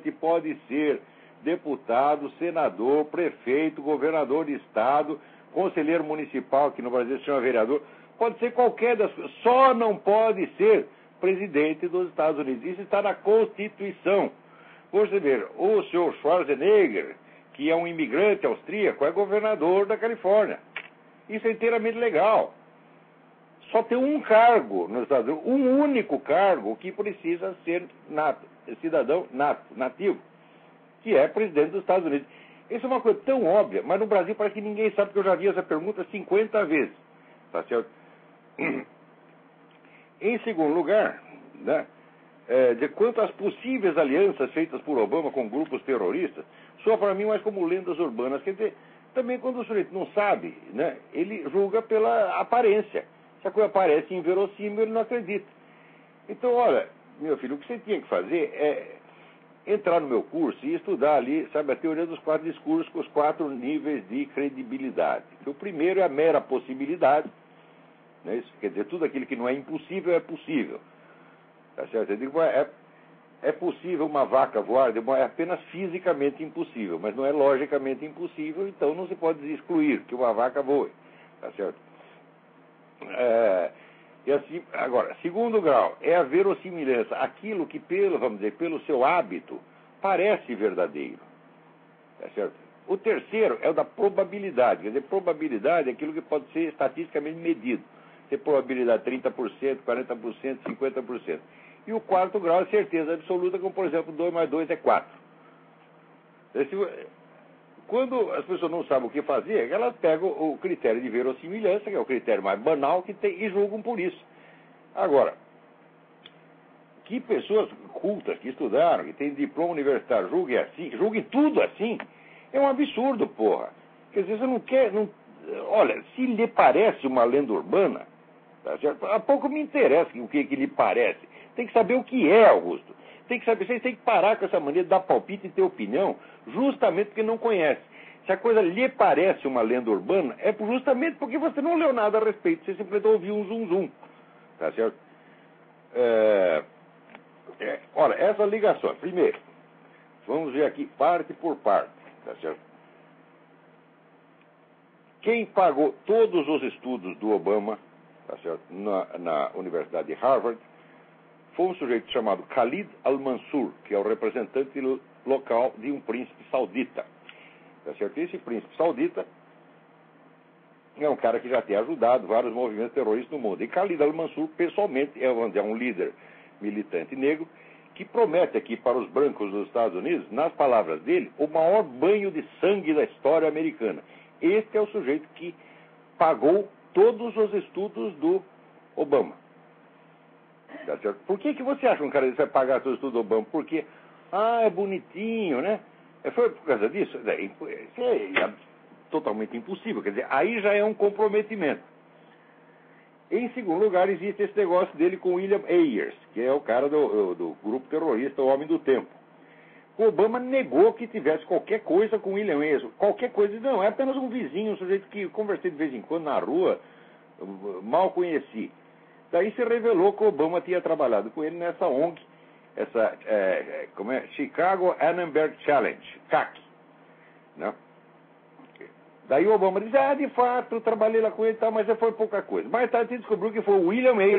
presidente pode ser deputado, senador, prefeito, governador de estado, conselheiro municipal, que no Brasil se chama vereador, pode ser qualquer das coisas, só não pode ser presidente dos Estados Unidos. Isso está na Constituição. Você vê, o senhor Schwarzenegger, que é um imigrante austríaco, é governador da Califórnia. Isso é inteiramente legal. Só tem um cargo nos Estados Unidos, um único cargo que precisa ser cidadão nativo, que é presidente dos Estados Unidos. Isso é uma coisa tão óbvia, mas no Brasil parece que ninguém sabe, porque eu já vi essa pergunta 50 vezes. Tá certo? Em segundo lugar, né, de quanto às possíveis alianças feitas por Obama com grupos terroristas, soa para mim mais como lendas urbanas. Quer dizer, também quando o sujeito não sabe, né, ele julga pela aparência. Se a coisa parece inverossímil, ele não acredita. Então, olha, meu filho, o que você tinha que fazer é entrar no meu curso e estudar ali, sabe, a teoria dos 4 discursos com os 4 níveis de credibilidade. O primeiro é a mera possibilidade, né, isso quer dizer, tudo aquilo que não é impossível é possível. Tá certo? Eu digo, é possível uma vaca voar, é apenas fisicamente impossível, mas não é logicamente impossível, então não se pode excluir que uma vaca voe. Tá certo? E assim, agora, segundo grau, é a verossimilhança, aquilo que vamos dizer, pelo seu hábito, parece verdadeiro. Tá certo? O terceiro é o da probabilidade, quer dizer, probabilidade é aquilo que pode ser estatisticamente medido. Tem probabilidade 30%, 40%, 50%. E o quarto grau é certeza absoluta, como por exemplo, 2 mais 2 é 4. Quando as pessoas não sabem o que fazer, elas pegam o critério de verossimilhança, que é o critério mais banal que tem, e julgam por isso. Agora, que pessoas cultas, que estudaram, que têm diploma universitário, julguem assim, julguem tudo assim, é um absurdo, porra. Quer dizer, você não quer... Olha, se lhe parece uma lenda urbana, tá certo? A pouco me interessa o que lhe parece. Tem que saber o que é, Augusto. Tem que saber, vocês têm que parar com essa maneira de dar palpite e ter opinião, justamente porque não conhece. Se a coisa lhe parece uma lenda urbana, é justamente porque você não leu nada a respeito, você simplesmente ouviu um zum-zum. Tá certo? Olha, essa ligação, primeiro, vamos ver aqui parte por parte, tá certo? Quem pagou todos os estudos do Obama, tá certo, na Universidade de Harvard, foi um sujeito chamado Khalid al-Mansur, que é o representante local de um príncipe saudita. Tá certo? Esse príncipe saudita é um cara que já tem ajudado vários movimentos terroristas no mundo. E Khalid al-Mansur, pessoalmente, é um líder militante negro que promete aqui para os brancos dos Estados Unidos, nas palavras dele, o maior banho de sangue da história americana. Este é o sujeito que pagou todos os estudos do Obama. Tá certo? Por que você acha que um cara desse vai pagar todos os estudos do Obama? Porque, é bonitinho, né? Foi por causa disso? Isso é totalmente impossível. Quer dizer, aí já é um comprometimento. Em segundo lugar, existe esse negócio dele com William Ayers, que é o cara do grupo terrorista, o Homem do Tempo. O Obama negou que tivesse qualquer coisa com William Ayers. Qualquer coisa, não, é apenas um vizinho, um sujeito que conversei de vez em quando na rua, mal conheci. Daí se revelou que o Obama tinha trabalhado com ele nessa ONG, essa Chicago Annenberg Challenge, CAC. Né? Daí o Obama disse, de fato, trabalhei lá com ele, mas foi pouca coisa. Mais tarde se descobriu que foi o William Ayers